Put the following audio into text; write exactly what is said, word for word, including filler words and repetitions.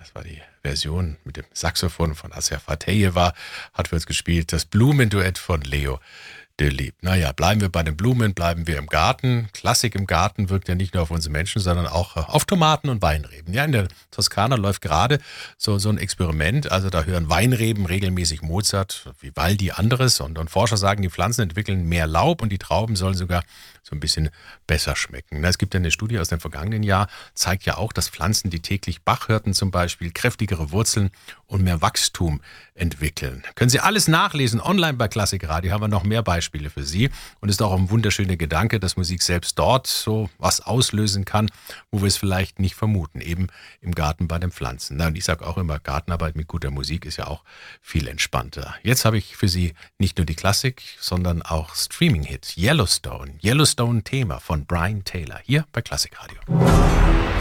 das war die Version mit dem Saxophon von Asja Fatejeva, hat für uns gespielt das Blumenduett von Leo Delibes. Naja, bleiben wir bei den Blumen, bleiben wir im Garten. Klassik im Garten wirkt ja nicht nur auf unsere Menschen, sondern auch auf Tomaten und Weinreben. Ja, in der Toskana läuft gerade so, so ein Experiment. Also da hören Weinreben regelmäßig Mozart, Vivaldi, anderes. Und, und Forscher sagen, die Pflanzen entwickeln mehr Laub und die Trauben sollen sogar so ein bisschen besser schmecken. Na, es gibt ja eine Studie aus dem vergangenen Jahr, zeigt ja auch, dass Pflanzen, die täglich Bach hörten zum Beispiel, kräftigere Wurzeln und mehr Wachstum entwickeln. Können Sie alles nachlesen, online bei Klassik Radio, haben wir noch mehr Beispiele für Sie. Und es ist auch ein wunderschöner Gedanke, dass Musik selbst dort so was auslösen kann, wo wir es vielleicht nicht vermuten, eben im Garten bei den Pflanzen. Na, und ich sage auch immer, Gartenarbeit mit guter Musik ist ja auch viel entspannter. Jetzt habe ich für Sie nicht nur die Klassik, sondern auch Streaming-Hit Yellowstone. Yellowstone-Thema von Brian Taylor, hier bei Klassik Radio.